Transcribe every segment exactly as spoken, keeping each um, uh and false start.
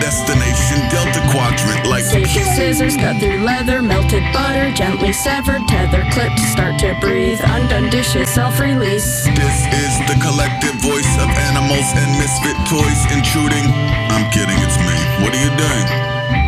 destination, Delta Quadrant, like Safety scissors cut through leather, melted butter, gently severed, tether clipped, start to breathe, undone dishes, self-release. This is the collective voice of animals and misfit toys intruding. I'm kidding, it's me. What are you doing?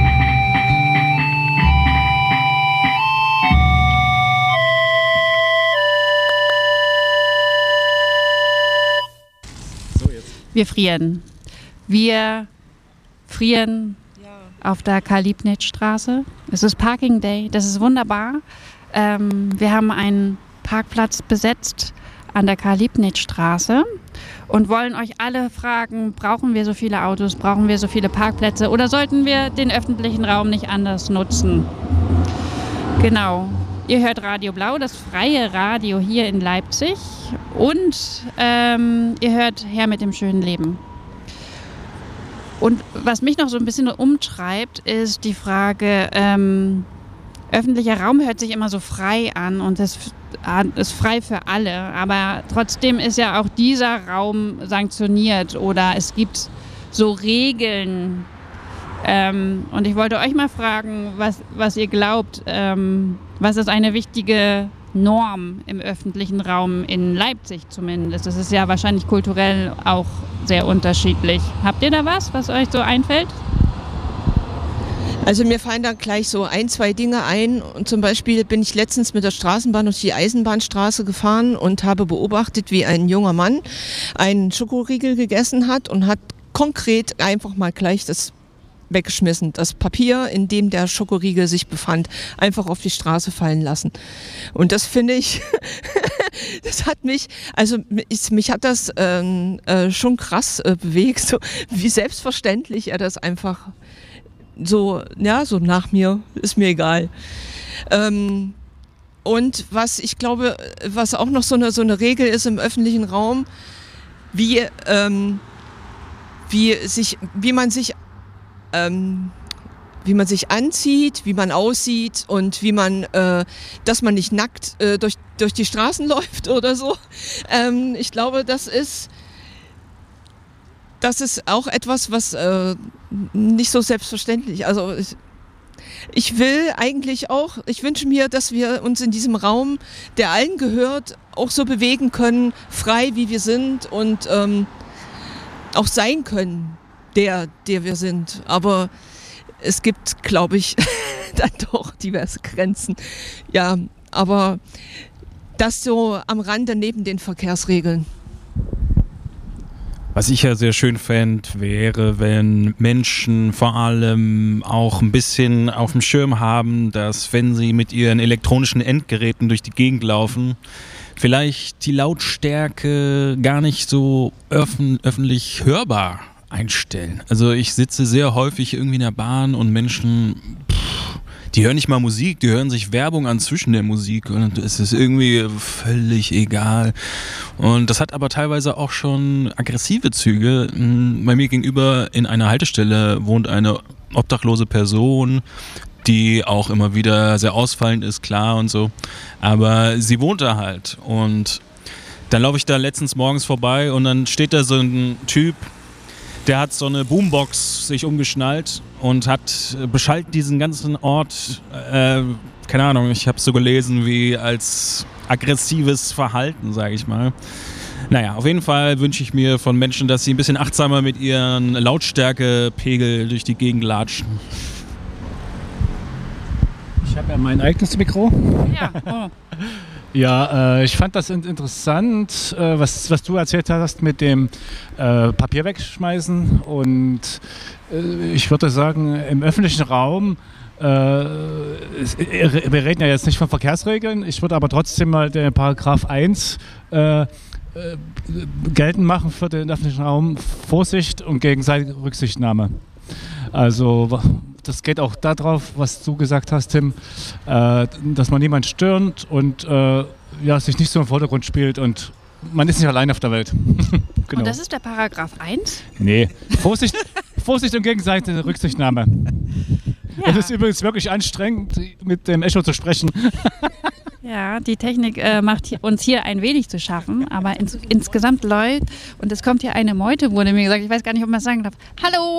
Wir frieren. Wir frieren auf der Karl-Liebknecht-Straße. Es ist Parking Day, das ist wunderbar. Ähm, wir haben einen Parkplatz besetzt an der Karl-Liebknecht-Straße und wollen euch alle fragen, brauchen wir so viele Autos, brauchen wir so viele Parkplätze oder sollten wir den öffentlichen Raum nicht anders nutzen? Genau. Ihr hört Radio Blau, das freie Radio hier in Leipzig und ähm, ihr hört Her mit dem schönen Leben. Und was mich noch so ein bisschen umtreibt, ist die Frage, ähm, öffentlicher Raum hört sich immer so frei an und es ist frei für alle, aber trotzdem ist ja auch dieser Raum sanktioniert oder es gibt so Regeln. Ähm, und ich wollte euch mal fragen, was, was ihr glaubt, ähm, was ist eine wichtige Norm im öffentlichen Raum in Leipzig zumindest? Das ist ja wahrscheinlich kulturell auch sehr unterschiedlich. Habt ihr da was, was euch so einfällt? Also mir fallen da gleich so ein, zwei Dinge ein. Und zum Beispiel bin ich letztens mit der Straßenbahn durch die Eisenbahnstraße gefahren und habe beobachtet, wie ein junger Mann einen Schokoriegel gegessen hat und hat konkret einfach mal gleich das weggeschmissen. Das Papier, in dem der Schokoriegel sich befand, einfach auf die Straße fallen lassen. Und das finde ich, das hat mich, also ich, mich hat das ähm, äh, schon krass äh, bewegt, so wie selbstverständlich er das einfach so, ja, so nach mir, ist mir egal. Ähm, und was ich glaube, was auch noch so eine, so eine Regel ist im öffentlichen Raum, wie, ähm, wie, sich, wie man sich Ähm, wie man sich anzieht, wie man aussieht und wie man, äh, dass man nicht nackt äh, durch, durch die Straßen läuft oder so. Ähm, ich glaube, das ist, das ist auch etwas, was äh, nicht so selbstverständlich. Also ich, ich will eigentlich auch, ich wünsche mir, dass wir uns in diesem Raum, der allen gehört, auch so bewegen können, frei wie wir sind und ähm, auch sein können. Der, der wir sind. Aber es gibt, glaube ich, dann doch diverse Grenzen. Ja, aber das so am Rande neben den Verkehrsregeln. Was ich ja sehr schön fände, wäre, wenn Menschen vor allem auch ein bisschen auf dem Schirm haben, dass wenn sie mit ihren elektronischen Endgeräten durch die Gegend laufen, vielleicht die Lautstärke gar nicht so öffn- öffentlich hörbar einstellen. Also ich sitze sehr häufig irgendwie in der Bahn und Menschen, pff, die hören nicht mal Musik, die hören sich Werbung an zwischen der Musik und es ist irgendwie völlig egal. Und das hat aber teilweise auch schon aggressive Züge. Bei mir gegenüber in einer Haltestelle wohnt eine obdachlose Person, die auch immer wieder sehr ausfallend ist, klar und so. Aber sie wohnt da halt und dann laufe ich da letztens morgens vorbei und dann steht da so ein Typ, der hat so eine Boombox sich umgeschnallt und hat beschallt diesen ganzen Ort, äh, keine Ahnung, ich habe es so gelesen wie als aggressives Verhalten, sage ich mal. Naja, auf jeden Fall wünsche ich mir von Menschen, dass sie ein bisschen achtsamer mit ihren Lautstärkepegel durch die Gegend latschen. Ich habe ja mein eigenes Mikro. Ja, oh. Ja, äh, ich fand das in- interessant, äh, was, was du erzählt hast mit dem äh, Papier wegschmeißen. Und äh, ich würde sagen, im öffentlichen Raum, äh, es, wir reden ja jetzt nicht von Verkehrsregeln, ich würde aber trotzdem mal den Paragraph eins äh, äh, geltend machen für den öffentlichen Raum: Vorsicht und gegenseitige Rücksichtnahme. Also das geht auch darauf, was du gesagt hast, Tim, äh, dass man niemanden stört und äh, ja, sich nicht so im Vordergrund spielt und man ist nicht allein auf der Welt. Genau. Und das ist der Paragraph eins? Nee, Vorsicht, Vorsicht und gegenseitige Rücksichtnahme. Ja. Es ist übrigens wirklich anstrengend, mit dem Echo zu sprechen. Ja, die Technik äh, macht hier, uns hier ein wenig zu schaffen, aber ins, insgesamt läuft, und es kommt hier eine Meute, wurde mir gesagt, ich weiß gar nicht, ob man das sagen darf. Hallo,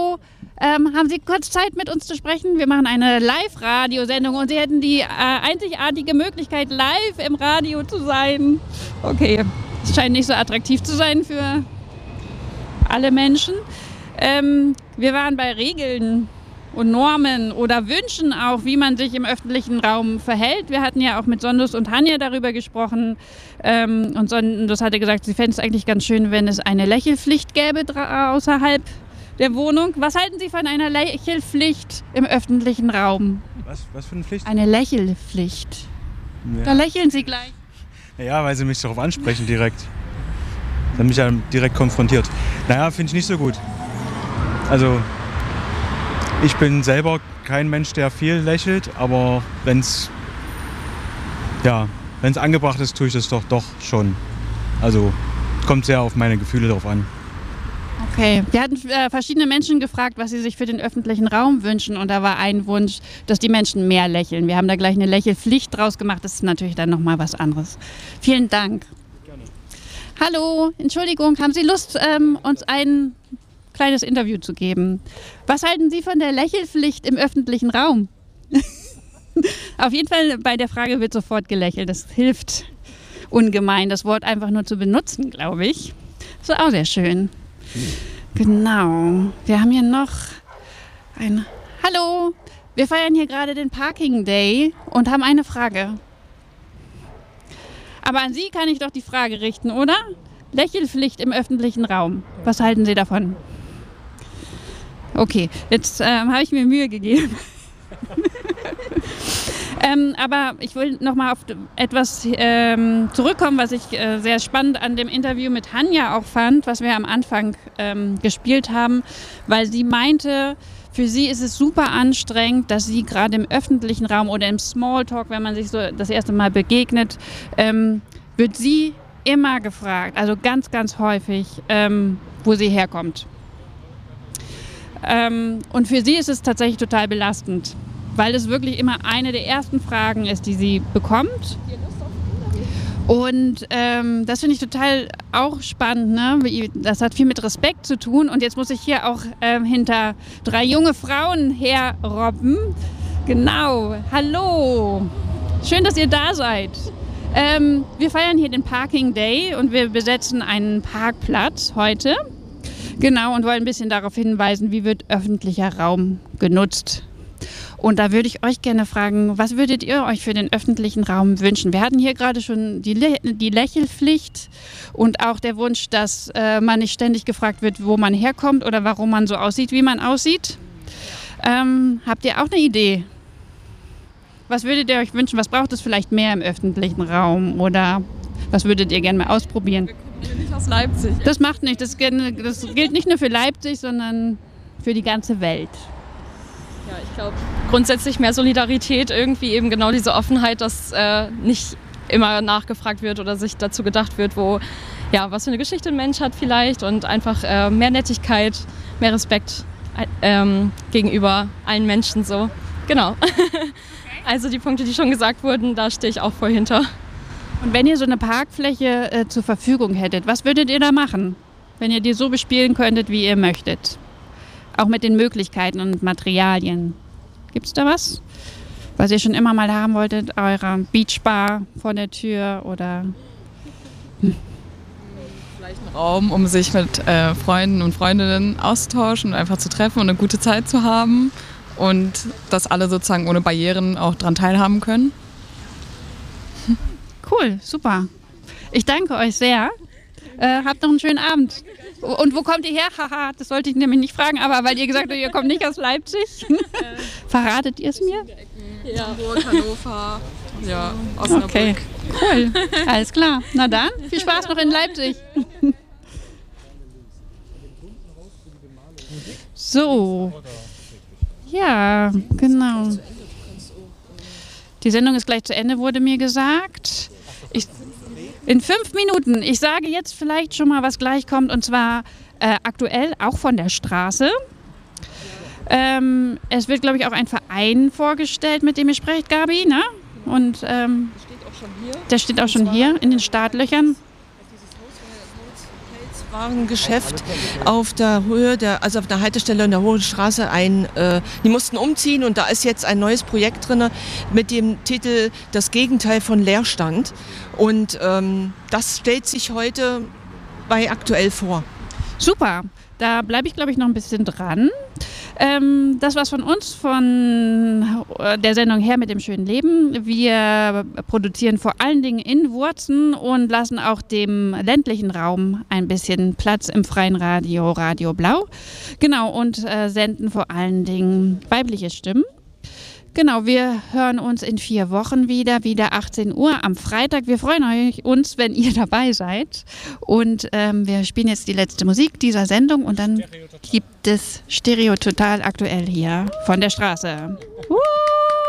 Ähm, haben Sie kurz Zeit, mit uns zu sprechen? Wir machen eine Live-Radiosendung und Sie hätten die äh, einzigartige Möglichkeit, live im Radio zu sein. Okay, es scheint nicht so attraktiv zu sein für alle Menschen. Ähm, wir waren bei Regeln und Normen oder Wünschen auch, wie man sich im öffentlichen Raum verhält. Wir hatten ja auch mit Sondus und Hanja darüber gesprochen. Ähm, und Sondus hatte gesagt, sie fände es eigentlich ganz schön, wenn es eine Lächelpflicht gäbe außerhalb der Wohnung. Was halten Sie von einer Lächelpflicht im öffentlichen Raum? Was, was für eine Pflicht? Eine Lächelpflicht. Ja. Da lächeln Sie gleich. Ja, weil Sie mich darauf ansprechen direkt. Sie haben mich ja direkt konfrontiert. Naja, finde ich nicht so gut. Also, ich bin selber kein Mensch, der viel lächelt, aber wenn es ja, wenn's angebracht ist, tue ich das doch, doch schon. Also, kommt sehr auf meine Gefühle drauf an. Okay, wir hatten äh, verschiedene Menschen gefragt, was sie sich für den öffentlichen Raum wünschen und da war ein Wunsch, dass die Menschen mehr lächeln. Wir haben da gleich eine Lächelpflicht draus gemacht, das ist natürlich dann nochmal was anderes. Vielen Dank. Gerne. Hallo, Entschuldigung, haben Sie Lust, ähm, uns ein kleines Interview zu geben? Was halten Sie von der Lächelpflicht im öffentlichen Raum? Auf jeden Fall bei der Frage wird sofort gelächelt, das hilft ungemein, das Wort einfach nur zu benutzen, glaube ich. Das ist auch sehr schön. Genau, wir haben hier noch ein... Hallo, wir feiern hier gerade den Parking Day und haben eine Frage. Aber an Sie kann ich doch die Frage richten, oder? Lächelpflicht im öffentlichen Raum. Was halten Sie davon? Okay, jetzt ähm, habe ich mir Mühe gegeben. ähm, aber ich will nochmal auf etwas ähm, zurückkommen, was ich äh, sehr spannend an dem Interview mit Hanja auch fand, was wir am Anfang ähm, gespielt haben, weil sie meinte, für sie ist es super anstrengend, dass sie gerade im öffentlichen Raum oder im Smalltalk, wenn man sich so das erste Mal begegnet, ähm, wird sie immer gefragt, also ganz, ganz häufig, ähm, wo sie herkommt. Ähm, und für sie ist es tatsächlich total belastend, weil es wirklich immer eine der ersten Fragen ist, die sie bekommt. Und ähm, das finde ich total auch spannend, ne? Das hat viel mit Respekt zu tun. Und jetzt muss ich hier auch ähm, hinter drei junge Frauen herrobben. Genau, hallo, schön, dass ihr da seid. Ähm, wir feiern hier den Parking Day und wir besetzen einen Parkplatz heute. Genau, und wollen ein bisschen darauf hinweisen, wie wird öffentlicher Raum genutzt. Und da würde ich euch gerne fragen, was würdet ihr euch für den öffentlichen Raum wünschen? Wir hatten hier gerade schon die, Lä- die Lächelpflicht und auch der Wunsch, dass äh, man nicht ständig gefragt wird, wo man herkommt oder warum man so aussieht, wie man aussieht. Ähm, habt ihr auch eine Idee? Was würdet ihr euch wünschen? Was braucht es vielleicht mehr im öffentlichen Raum? Oder was würdet ihr gerne mal ausprobieren? Wir kommen nicht aus Leipzig. Das macht nicht. Das, das gilt nicht nur für Leipzig, sondern für die ganze Welt. Ja, ich glaube grundsätzlich mehr Solidarität, irgendwie eben genau diese Offenheit, dass äh, nicht immer nachgefragt wird oder sich dazu gedacht wird, wo, ja, was für eine Geschichte ein Mensch hat vielleicht und einfach äh, mehr Nettigkeit, mehr Respekt äh, ähm, gegenüber allen Menschen so. Genau. Also die Punkte, die schon gesagt wurden, da stehe ich auch voll hinter. Und wenn ihr so eine Parkfläche äh, zur Verfügung hättet, was würdet ihr da machen, wenn ihr die so bespielen könntet, wie ihr möchtet? Auch mit den Möglichkeiten und Materialien. Gibt es da was, was ihr schon immer mal haben wolltet? Eure Beachbar vor der Tür oder... Hm. Vielleicht einen Raum, um sich mit äh, Freunden und Freundinnen auszutauschen und einfach zu treffen und eine gute Zeit zu haben. Und dass alle sozusagen ohne Barrieren auch daran teilhaben können. Cool, super. Ich danke euch sehr. Äh, habt noch einen schönen Abend. Und wo kommt ihr her? Haha, das wollte ich nämlich nicht fragen, aber weil ihr gesagt habt, ihr kommt nicht aus Leipzig. Verratet ihr es mir? Ja. Hamburg, Hannover, ja, Osnabrück. Okay, cool. Alles klar. Na dann, viel Spaß noch in Leipzig. So. Ja, genau. Die Sendung ist gleich zu Ende, wurde mir gesagt. Ich, in fünf Minuten. Ich sage jetzt vielleicht schon mal, was gleich kommt, und zwar äh, aktuell auch von der Straße. Ähm, es wird, glaube ich, auch ein Verein vorgestellt, mit dem ihr sprecht, Gabi, ne? Und ähm, der steht auch schon hier. Der steht auch schon hier in den Startlöchern. Warengeschäft auf der Höhe der, also auf der Haltestelle in der Hohen Straße ein, äh, die mussten umziehen und da ist jetzt ein neues Projekt drin mit dem Titel Das Gegenteil von Leerstand und ähm, das stellt sich heute bei Aktuell vor. Super, da bleibe ich, glaube ich, noch ein bisschen dran. Ähm, das war's von uns, von der Sendung Her mit dem schönen Leben. Wir produzieren vor allen Dingen in Wurzen und lassen auch dem ländlichen Raum ein bisschen Platz im freien Radio, Radio Blau. Genau, und äh, senden vor allen Dingen weibliche Stimmen. Genau, wir hören uns in vier Wochen wieder, wieder achtzehn Uhr am Freitag. Wir freuen euch, uns, wenn ihr dabei seid. Und ähm, wir spielen jetzt die letzte Musik dieser Sendung und dann gibt es Stereo Total aktuell hier von der Straße. Uh!